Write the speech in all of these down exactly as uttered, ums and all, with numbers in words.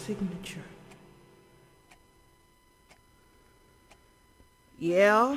signature. Yeah.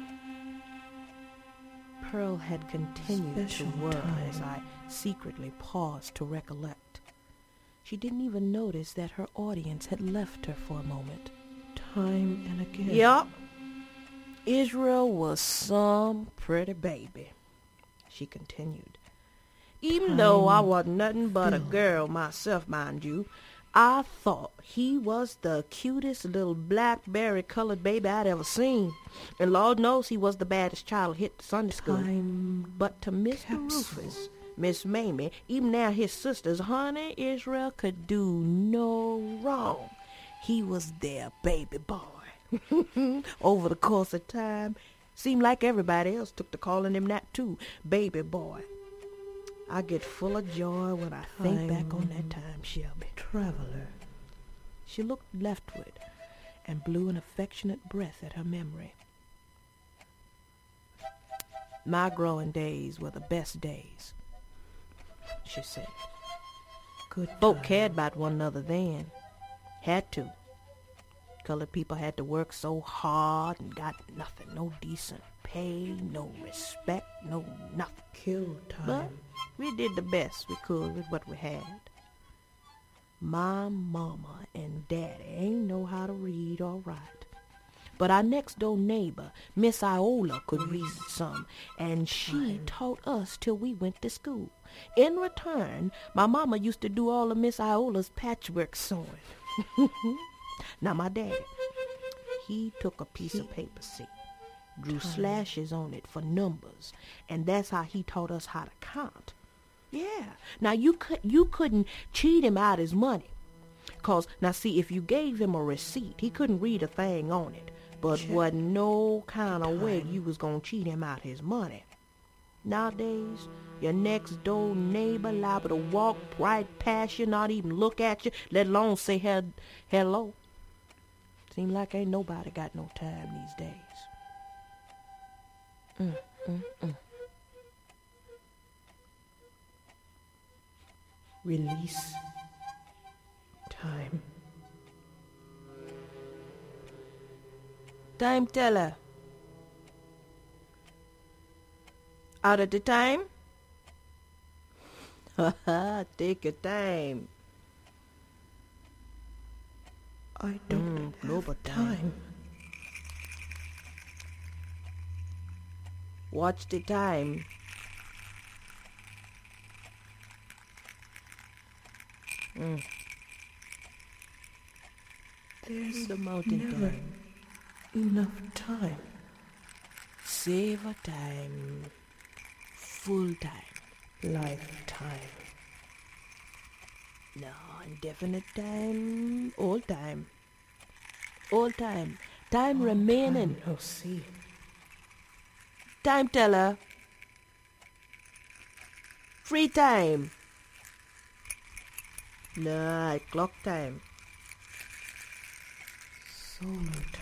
Pearl had continued Special to whir time. as I secretly paused to recollect. She didn't even notice that her audience had left her for a moment. Time and again. Yup. Israel was some pretty baby, she continued. Even Time though I wasn't nothing but a filled. girl myself, mind you, I thought he was the cutest little blackberry-colored baby I'd ever seen. And Lord knows he was the baddest child hit the Sunday school. Time But to Mister capsule. Rufus, Miss Mamie, even now his sisters, honey, Israel could do no wrong. He was their baby boy. Over the course of time, seemed like everybody else took to calling him that too, baby boy. I get full of joy when I think back on that time, Shelby. Traveler. She looked leftward and blew an affectionate breath at her memory. My growing days were the best days, she said. Good Folk time. cared about one another then. Had to. Colored people had to work so hard and got nothing. No decent pay, no respect, no nothing. Kill time. But we did the best we could with what we had. My mama and daddy ain't know how to read or write. But our next door neighbor, Miss Iola, could read some, and she taught us till we went to school. In return, my mama used to do all of Miss Iola's patchwork sewing. Now my daddy, he took a piece of paper, see, drew slashes on it for numbers, and that's how he taught us how to count. Yeah. Now you could you couldn't cheat him out his money, cause now see, if you gave him a receipt, he couldn't read a thing on it. But Check wasn't no kind of way time. you was gonna cheat him out his money. Nowadays, your next door neighbor liable to walk right past you, not even look at you, let alone say he- hello. Seem like ain't nobody got no time these days. Mm, mm, mm. Release. Time. Time teller. Out of the time? Ha ha, take your time. I don't Mm, have no, but time. time. Watch the time. Mm. There's The mountain never time. enough time. Save a time. Full time. Lifetime. No, indefinite time. All time. All time. Time remaining. Time no see. Time teller. Free time. No, clock time. Solar time.